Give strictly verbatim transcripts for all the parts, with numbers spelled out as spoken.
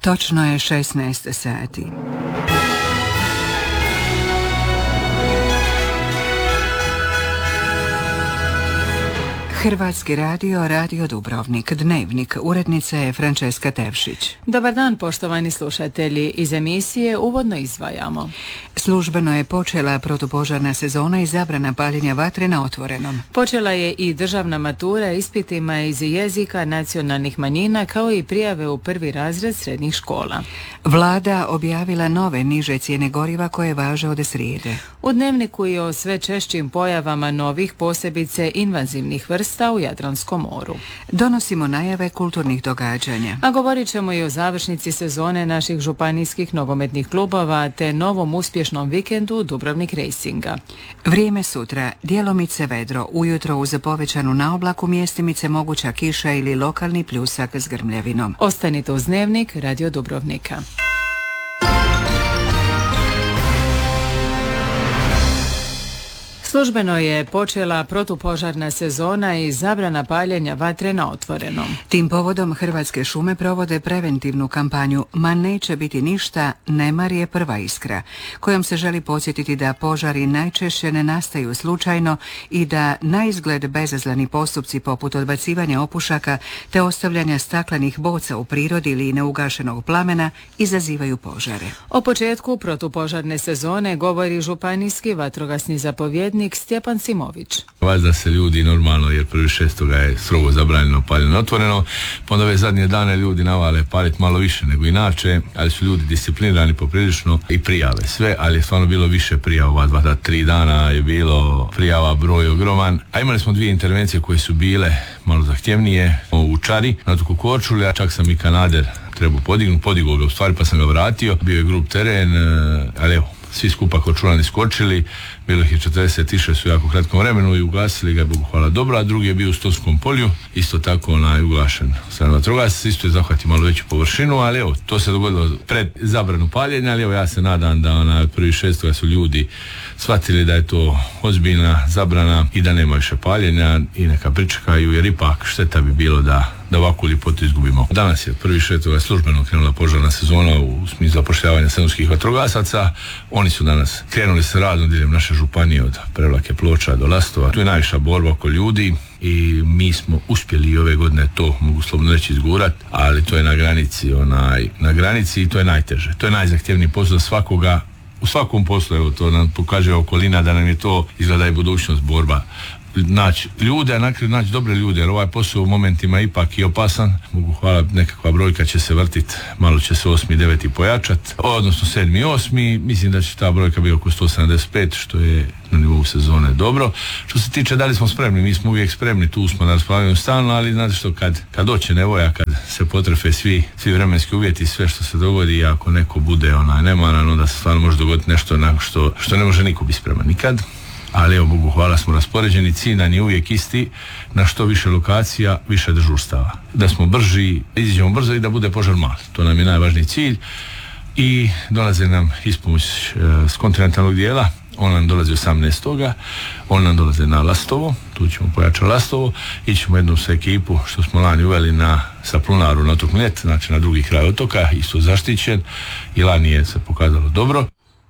Točno je šesnaest sati. Hrvatski radio, Radio Dubrovnik, Dnevnik, urednica je Frančeska Tevšić. Dobar dan, poštovani slušatelji. Iz emisije uvodno izdvajamo. Službeno je počela protupožarna sezona i zabrana paljenja vatre na otvorenom. Počela je i državna matura ispitima iz jezika nacionalnih manjina, kao i prijave u prvi razred srednjih škola. Vlada objavila nove niže cijene goriva koje važe od srijede. U Dnevniku i o sve češćim pojavama novih, posebice invazivnih vrsta u Jadranskom moru. Donosimo najave kulturnih događanja. A govorit ćemo i o završnici sezone naših županijskih nogometnih klubova te novom uspješnom vikendu Dubrovnik Racinga. Vrijeme sutra, djelomice vedro, ujutro uz povećanu naoblaku, mjestimice moguća kiša ili lokalni pljusak s grmljavinom. Ostanite uz Dnevnik Radio Dubrovnika. Službeno je počela protupožarna sezona i zabrana paljenja vatre na otvorenom. Tim povodom Hrvatske šume provode preventivnu kampanju Ma neće biti ništa, nemar je prva iskra, kojom se želi podsjetiti da požari najčešće ne nastaju slučajno i da naizgled bezazleni postupci poput odbacivanja opušaka te ostavljanja staklenih boca u prirodi ili neugašenog plamena izazivaju požare. O početku protupožarne sezone govori županijski vatrogasni zapovjednik Stjepan Simović. Valjda se ljudi normalno, jer prvi šestoga je strogo zabranjeno paljenje otvoreno, pa onda ove zadnje dane ljudi navale paliti malo više nego inače, ali su ljudi disciplinirani poprilično i prijave sve, ali je stvarno bilo više prijava, ova dva, da, tri dana je bilo prijava, broj ogroman, a imali smo dvije intervencije koje su bile malo zahtjevnije u Čari, na otoku Korčuli, a čak sam i kanader trebao podignuti, podigao ga u stvari pa sam ga vratio, bio je grup teren, ali evo, svi skupa Korčulani skočili, bilo ih je četrdeset, tiše su u jako kratkom vremenu i ugasili ga, Bogu hvala, dobro, a drugi je bio u Stonskom polju, isto tako onaj ugašen strana vatrogasac, isto je zahvatio malo veću površinu, ali evo, to se dogodilo pred zabranu paljenja, ali evo, ja se nadam da ona od prvi šestoga su ljudi shvatili da je to ozbiljna zabrana i da nema više paljenja i neka pričekaju, jer ipak šteta bi bilo da da ovakvu ljepotu izgubimo. Danas je prvi šestoga službeno krenula požarna sezona u smislu zapošljavanja sezonskih vatrogasaca. Oni su danas krenuli sa radom diljem naše županije od Prevlake, Ploča do Lastova. Tu je najviša borba oko ljudi i mi smo uspjeli i ove godine to, mogu slobodno reći, izgurat, ali to je na granici, onaj, na granici i to je najteže. To je najzahtjevniji posao za svakoga. U svakom poslu, evo, to nam pokaže okolina da nam je to izgleda i budućnost, borba. Naći ljude, a nakriju naći dobre ljude, jer ovaj posao u momentima ipak i opasan. Mogu hvala, nekakva brojka će se vrtit, malo će se osmi, deveti pojačat, odnosno sedmi, osmi, mislim da će ta brojka biti oko sto sedamdeset pet, što je na nivou sezone dobro. Što se tiče da li smo spremni, mi smo uvijek spremni, tu smo na raspolaganju stalno, ali znate što, kad, kad doće nevolja, kad se potrefe svi, svi vremenski uvjeti, sve što se dogodi, i ako neko bude onaj nemaran, onda se stvarno može dogoditi nešto na što, što ne može niko biti spreman nikad. Ali evo, Bogu hvala, smo raspoređeni, cilj nam je uvijek isti, na što više lokacija, više dežurstava. Da smo brži, iziđemo brzo i da bude požar mali. To nam je najvažniji cilj i dolaze nam ispomoć e, s kontinentalnog dijela. On nam dolazi osamnaestoga On nam dolaze na Lastovo, tu ćemo pojačati Lastovo, ićemo jednom sa ekipu što smo lani uveli na Saplunaru na otok Mljet, znači na drugi kraj otoka, isto zaštićen, i lani je se pokazalo dobro.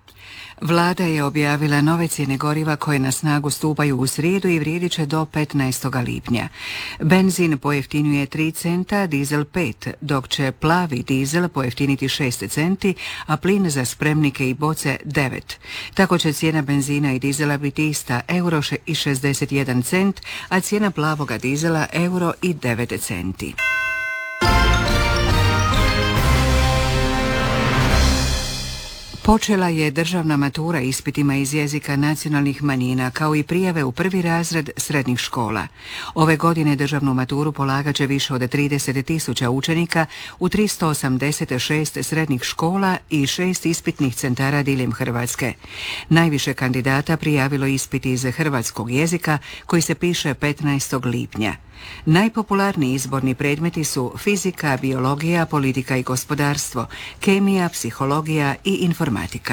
Vlada je objavila nove cijene goriva koje na snagu stupaju u srijedu i vrijedit će do petnaestog lipnja. Benzin pojeftinjuje tri centa, dizel pet, dok će plavi dizel pojeftiniti šest centi, a plin za spremnike i boce devet. Tako će cijena benzina i dizela biti ista, euro i šezdeset jedan cent, a cijena plavoga dizela euro i devet centi. Počela je državna matura ispitima iz jezika nacionalnih manjina, kao i prijave u prvi razred srednjih škola. Ove godine državnu maturu polagat će više od trideset tisuća učenika u tristo osamdeset šest srednjih škola i šest ispitnih centara diljem Hrvatske. Najviše kandidata prijavilo ispit iz hrvatskog jezika koji se piše petnaestog lipnja. Najpopularniji izborni predmeti su fizika, biologija, politika i gospodarstvo, kemija, psihologija i informatika.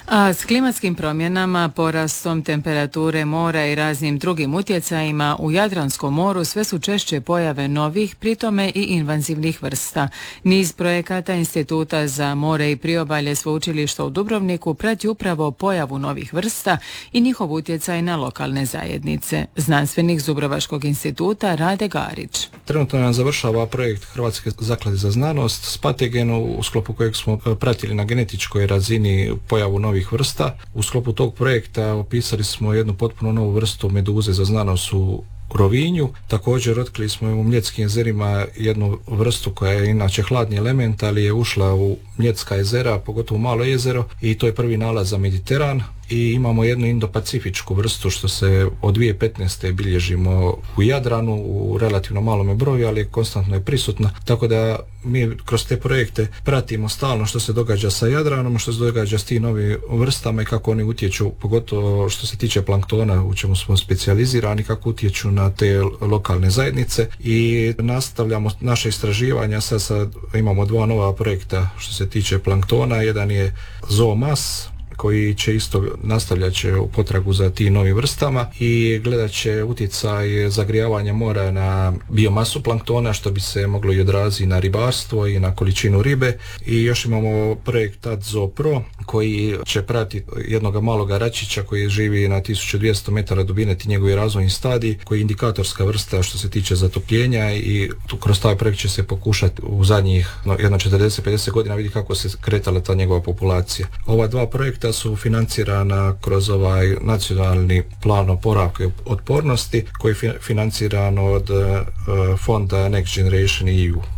A s klimatskim promjenama, porastom temperature mora i raznim drugim utjecajima u Jadranskom moru sve su češće pojave novih, pritome i invazivnih vrsta. Niz projekata Instituta za more i priobalje Sveučilišta u Dubrovniku prati upravo pojavu novih vrsta i njihov utjecaj na lokalne zajednice. Znanstvenik Zubrovačkog instituta Rade Garić. Trenutno nam završava projekt Hrvatske zaklade za znanost s Pategenu, u sklopu kojeg smo pratili na genetičkoj razini pojavu novih vrsta. U sklopu tog projekta opisali smo jednu potpuno novu vrstu meduze za znanost u Rovinju. Također otkrili smo u Mljetskim jezerima jednu vrstu koja je inače hladni element, ali je ušla u Mljetska jezera, pogotovo Malo jezero, i to je prvi nalaz za Mediteran. I imamo jednu indopacifičku vrstu što se od dvije tisuće petnaeste bilježimo u Jadranu u relativno malome broju, ali konstantno je prisutna, tako da mi kroz te projekte pratimo stalno što se događa sa Jadranom, što se događa s tim novim vrstama i kako oni utječu, pogotovo što se tiče planktona, u čemu smo specijalizirani, kako utječu na te lokalne zajednice, i nastavljamo naše istraživanja. Sad, sad imamo dva nova projekta što se tiče planktona. Jedan je Zoomas, koji će isto nastavljat će u potragu za tim novim vrstama i gledat će utjecaj zagrijavanja mora na biomasu planktona, što bi se moglo i odraziti na ribarstvo i na količinu ribe. I još imamo projekt Adzo Pro koji će pratiti jednog malog račića koji živi na tisuću dvjesto metara dubine, ti njegovi razvojni stadij, koji je indikatorska vrsta što se tiče zatopljenja, i tu kroz taj projekt će se pokušati u zadnjih no, jedno četrdeset do pedeset godina vidjeti kako se kretala ta njegova populacija. Ova dva projekta su financirana kroz ovaj nacionalni plan oporavka i otpornosti koji je financiran od uh, fonda Next Generation E U.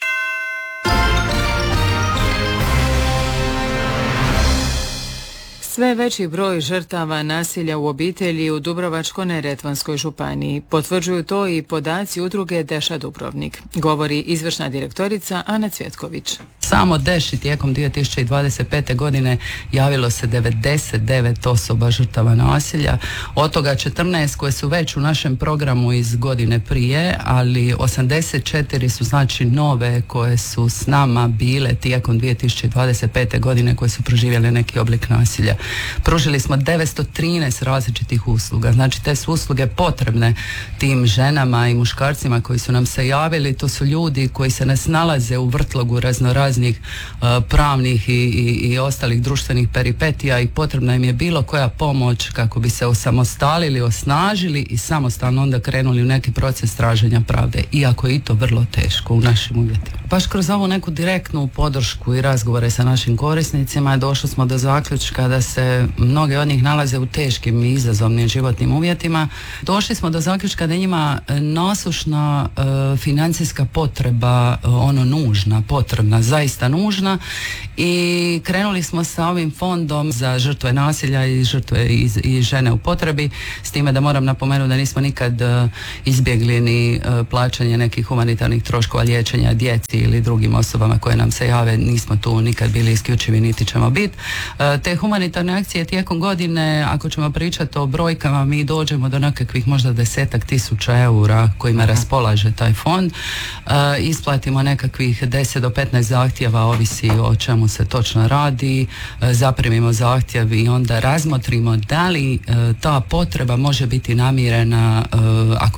Sve veći broj žrtava nasilja u obitelji u Dubrovačko-neretvanskoj županiji. Potvrđuju to i podaci udruge Deša Dubrovnik, govori izvršna direktorica Ana Cvjetković. Samo Deši tijekom dvije tisuće dvadeset pete. godine javilo se devedeset devet osoba žrtava nasilja, od toga četrnaest koje su već u našem programu iz godine prije, ali osamdeset četiri su znači nove koje su s nama bile tijekom dvije tisuće dvadeset pete. godine koje su proživjele neki oblik nasilja. Pružili smo devetsto trinaest različitih usluga, znači te su usluge potrebne tim ženama i muškarcima koji su nam se javili. To su ljudi koji se ne snalaze u vrtlogu raznoraznih uh, pravnih i, i, i ostalih društvenih peripetija i potrebna im je bilo koja pomoć kako bi se osamostalili, osnažili i samostalno onda krenuli u neki proces traženja pravde, iako je i to vrlo teško u našim uvjetima. Baš kroz ovu neku direktnu podršku i razgovore sa našim korisnicima došli smo do zaključka da se mnogi od njih nalaze u teškim i izazovnim životnim uvjetima. Došli smo do zaključka da je njima nasušna e, financijska potreba, ono nužna, potrebna, zaista nužna, i krenuli smo sa ovim fondom za žrtve nasilja i žrtve i, i žene u potrebi, s time da moram napomenuti da nismo nikad e, izbjegli ni e, plaćanje nekih humanitarnih troškova liječenja djeci ili drugim osobama koje nam se jave. Nismo tu nikad bili isključivi niti ćemo biti. E, te humanitarne akcije tijekom godine, ako ćemo pričati o brojkama, mi dođemo do nekakvih možda desetak tisuća eura kojima Aha. raspolaže taj fond. E, isplatimo nekakvih deset do petnaest zahtjeva, ovisi o čemu se točno radi. E, zaprimimo zahtjev i onda razmotrimo da li e, ta potreba može biti namirena e, ako